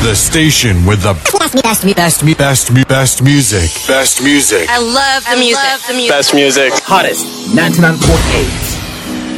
The station with the best music. Best music. I love the music. Best music. Hottest 99.8